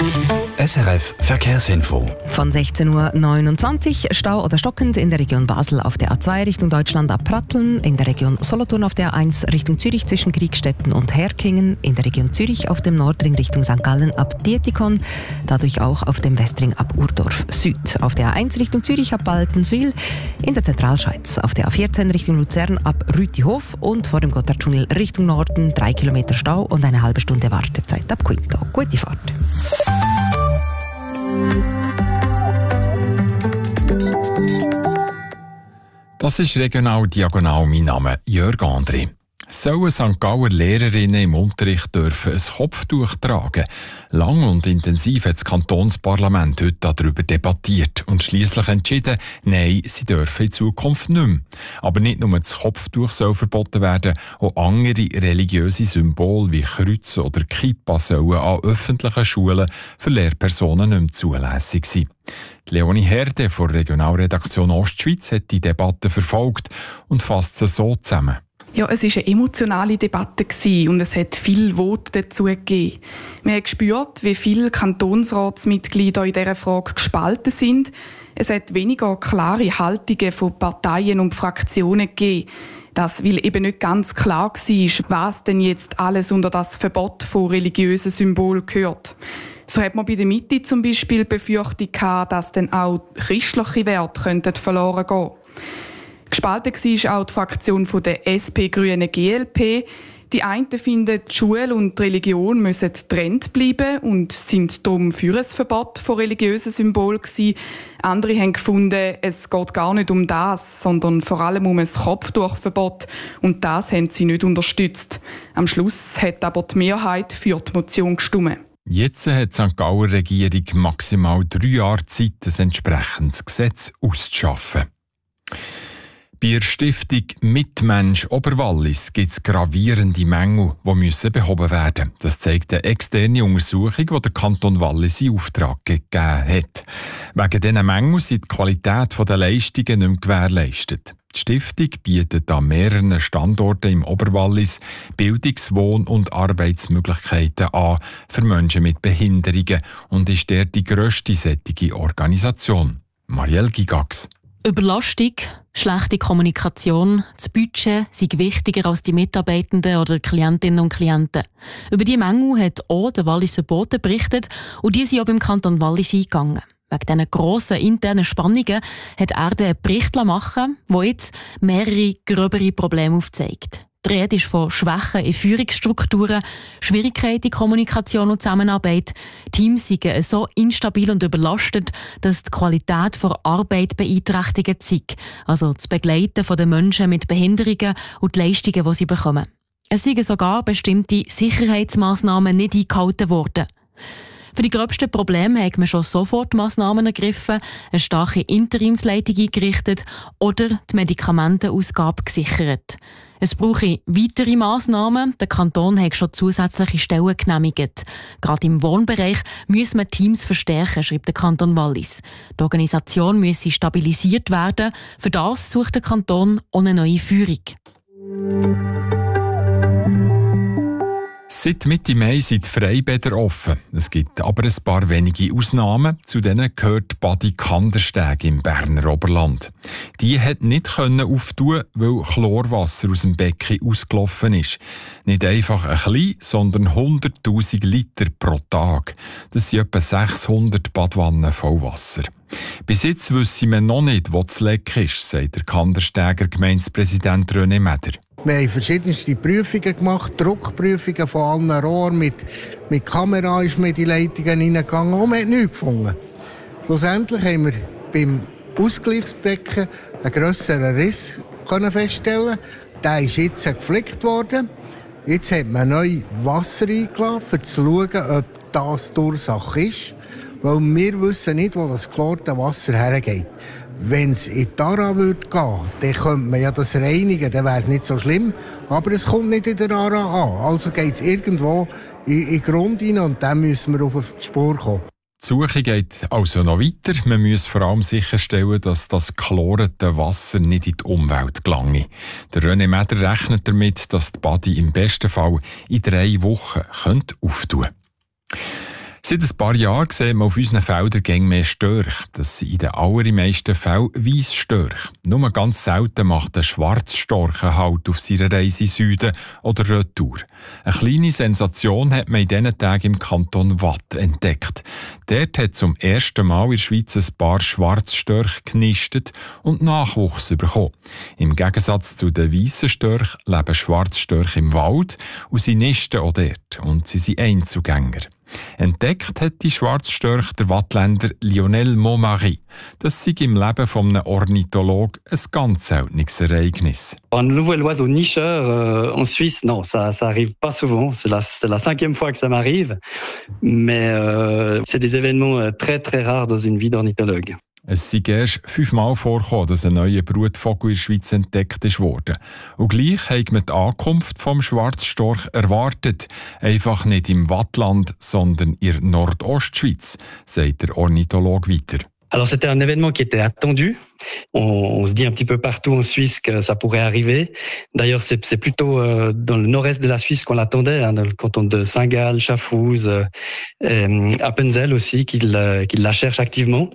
SRF Verkehrsinfo. Von 16.29 Uhr Stau oder stockend in der Region Basel auf der A2 Richtung Deutschland ab Pratteln, in der Region Solothurn auf der A1 Richtung Zürich zwischen Kriegstetten und Herkingen, in der Region Zürich auf dem Nordring Richtung St. Gallen ab Dietikon, dadurch auch auf dem Westring ab Urdorf Süd, auf der A1 Richtung Zürich ab Baltenswil, in der Zentralschweiz auf der A14 Richtung Luzern ab Rütihof und vor dem Gotthardtunnel Richtung Norden 3 Kilometer Stau und eine halbe Stunde Wartezeit ab Quinto. Gute Fahrt. Das ist regional diagonal. Mein Name Jörg André. Sollen St. Galler Lehrerinnen im Unterricht dürfen ein Kopftuch tragen? Lang und intensiv hat das Kantonsparlament heute darüber debattiert und schliesslich entschieden, nein, sie dürfen in Zukunft nicht mehr. Aber nicht nur das Kopftuch soll verboten werden, auch andere religiöse Symbole wie Kreuze oder Kippa sollen an öffentlichen Schulen für Lehrpersonen nicht mehr zulässig sein. Leonie Herde von der Regionalredaktion Ostschweiz hat die Debatte verfolgt und fasst sie so zusammen. Ja, es war eine emotionale Debatte und es hat viele Voten dazu gegeben. Man hat gespürt, wie viele Kantonsratsmitglieder in dieser Frage gespalten sind. Es hat weniger klare Haltungen von Parteien und Fraktionen gegeben. Das, weil eben nicht ganz klar war, was denn jetzt alles unter das Verbot von religiösen Symbolen gehört. So hat man bei der Mitte zum Beispiel die Befürchtung gehabt, dass dann auch christliche Werte verloren gehen könnten. Gespalten war auch die Fraktion der SP, Grüne, GLP. Die einen finden, die Schule und die Religion müssen getrennt bleiben und sind darum für ein Verbot von religiösen Symbolen gewesen. Andere haben gefunden, es geht gar nicht um das, sondern vor allem um ein Kopftuchverbot. Und das haben sie nicht unterstützt. Am Schluss hat aber die Mehrheit für die Motion gestimmt. Jetzt hat die St. Galler Regierung maximal 3 Jahre Zeit, ein entsprechendes Gesetz auszuschaffen. Bei der Stiftung Mitmensch Oberwallis gibt es gravierende Mängel, die behoben werden müssen. Das zeigt eine externe Untersuchung, die der Kanton Wallis in Auftrag gegeben hat. Wegen diesen Mängeln sind die Qualität der Leistungen nicht mehr gewährleistet. Die Stiftung bietet an mehreren Standorten im Oberwallis Bildungs-, Wohn- und Arbeitsmöglichkeiten an für Menschen mit Behinderungen und ist dort die grösste solche Organisation. Marielle Gigax. Überlastung, schlechte Kommunikation, das Budget sind wichtiger als die Mitarbeitenden oder Klientinnen und Klienten. Über die Mängel hat auch der Walliser Bote berichtet und die sind auch beim Kanton Wallis eingegangen. Wegen diesen grossen internen Spannungen hat er einen Bericht machen lassen, der jetzt mehrere gröbere Probleme aufzeigt. Die Rede ist von Schwächen in Führungsstrukturen, Schwierigkeiten in Kommunikation und Zusammenarbeit. Teams sind so instabil und überlastet, dass die Qualität der Arbeit beeinträchtigt ist. Also das Begleiten der Menschen mit Behinderungen und die Leistungen, die sie bekommen. Es sind sogar bestimmte Sicherheitsmaßnahmen nicht eingehalten worden. Für die gröbsten Probleme hat man schon sofort Massnahmen ergriffen, eine starke Interimsleitung eingerichtet oder die Medikamentenausgabe gesichert. Es brauche weitere Massnahmen. Der Kanton hat schon zusätzliche Stellen genehmigt. Gerade im Wohnbereich müssen wir Teams verstärken, schreibt der Kanton Wallis. Die Organisation müsse stabilisiert werden. Für das sucht der Kanton auch eine neue Führung. Seit Mitte Mai sind die Freibäder offen. Es gibt aber ein paar wenige Ausnahmen. Zu denen gehört die Badi Kandersteg im Berner Oberland. Die hat nicht auftun, weil Chlorwasser aus dem Becken ausgelaufen ist. Nicht einfach ein klein, sondern 100'000 Liter pro Tag. Das sind etwa 600 Badwannen voll Wasser. Bis jetzt wissen wir noch nicht, wo das Leck ist, sagt der Kandersteger Gemeindepräsident René Meder. Wir haben verschiedenste Prüfungen gemacht, Druckprüfungen von allen Rohren. Mit Kamera ist man in die Leitungen hineingegangen und man hat nichts gefunden. Schlussendlich haben wir beim Ausgleichsbecken einen grösseren Riss feststellen. Der ist jetzt geflickt worden. Jetzt hat man neu Wasser eingeladen, um zu schauen, ob das die Ursache ist. Weil wir wissen nicht, wo das geklorte Wasser hergeht. Wenn es in die Aara gehen würde, dann könnte man ja das reinigen, dann wäre es nicht so schlimm. Aber es kommt nicht in der Aara an. Also geht es irgendwo in den Grund rein und dann müssen wir auf die Spur kommen. Die Suche geht also noch weiter. Man muss vor allem sicherstellen, dass das chlorete Wasser nicht in die Umwelt gelange. Der René Meder rechnet damit, dass die Badi im besten Fall in 3 Wochen auftun könnte. Seit ein paar Jahren sehen wir auf unseren Feldern mehr Störche. Das sind in den allermeisten Fällen Weissstörche. Nur ganz selten macht ein Schwarzstorche Halt auf seiner Reise Süden oder Retour. Eine kleine Sensation hat man in diesen Tagen im Kanton Waadt entdeckt. Dort hat zum ersten Mal in der Schweiz ein paar Schwarzstörche genistet und Nachwuchs bekommen. Im Gegensatz zu den weissen Störchen leben Schwarzstörche im Wald und sie nisten auch dort. Und sie sind Einzugänger. Entdeckt hat die Schwarzstörche der Wattländer Lionel Montmarie. Das sei im Leben eines Ornithologen ein ganz seltenes Ereignis. Un nouvel oiseau nicheur en Suisse, non, ça arrive pas souvent. C'est la 5e fois que ça m'arrive, mais c'est des événements très très rares dans une vie d'ornithologue. Es sei erst 5-mal vorgekommen, dass ein neuer Brutvogel in der Schweiz entdeckt wurde. Und gleich hat man die Ankunft vom Schwarzstorch erwartet. Einfach nicht im Wattland, sondern in der Nordostschweiz, sagt der Ornithologe weiter. Alors c'était un événement qui était attendu. On se dit un petit peu partout en Suisse que ça pourrait arriver. D'ailleurs, c'est plutôt dans le nord-est de la Suisse qu'on l'attendait, dans le canton de Saint-Gall, Schaffhouse, Appenzell aussi, qu'il la cherche activement.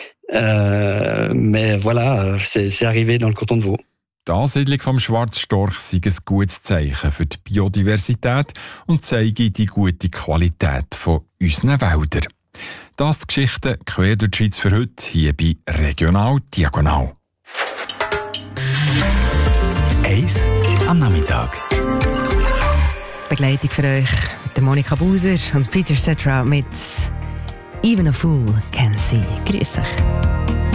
Mais voilà, c'est arrivé dans le canton de Vaud. Die Ansiedlung vom Schwarzstorch sei ein gutes Zeichen für die Biodiversität und zeige die gute Qualität von unseren Wäldern. Das die Geschichte quer durch die Schweiz für heute, hier bei Regional Diagonal. Eis am Nachmittag. Begleitung für euch mit Monika Buser und Peter Cetera mit «Even a Fool Can See». Grüß dich.